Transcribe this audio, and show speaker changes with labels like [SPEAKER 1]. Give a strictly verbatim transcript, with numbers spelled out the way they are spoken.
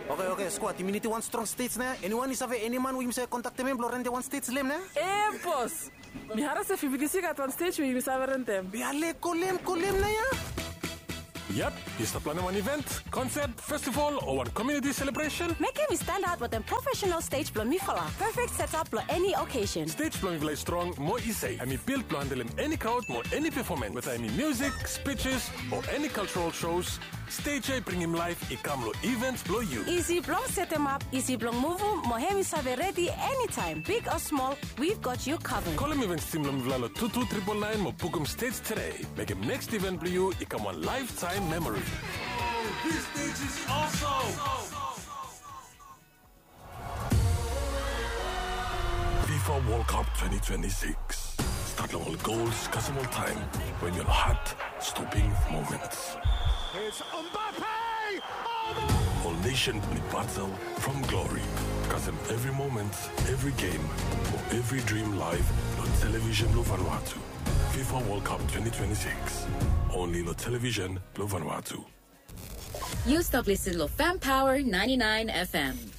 [SPEAKER 1] Okay, okay, squad. Immunity one strong states na. Anyone is have any man we say contact them blor rente one states lem na.
[SPEAKER 2] Eh, boss. Mi harase fifty-six at one stage we miss rente.
[SPEAKER 1] Biale kolem kolem na ya.
[SPEAKER 3] Yep, is the plan one event, concert, festival, or one community celebration?
[SPEAKER 4] Make him stand out with a professional stage plumifala. Perfect setup for any occasion.
[SPEAKER 3] Stage plumifala is strong, more easy. I mean, build to handle in any crowd, more any performance. Whether any music, speeches, or any cultural shows, Stage A bring him live, I come lo events blow you.
[SPEAKER 4] Easy blong set him up, easy blong move him, Mohemi Save ready anytime. Big or small, we've got you covered.
[SPEAKER 3] Call him events team lo two two triple nine mo book him stage today. Make him next event blow you, I come one lifetime memory.
[SPEAKER 5] Oh, this stage is awesome!
[SPEAKER 3] FIFA World Cup twenty twenty-six. Start all goals, custom time when your heart stopping moments.
[SPEAKER 5] It's Mbappe! Oh,
[SPEAKER 3] All nation play battle from glory. Cause in every moment, every game, or every dream live on television lo Vanuatu. FIFA World Cup twenty twenty-six. Only lo television lo Vanuatu.
[SPEAKER 6] You stop listening to Fam Power ninety-nine F M.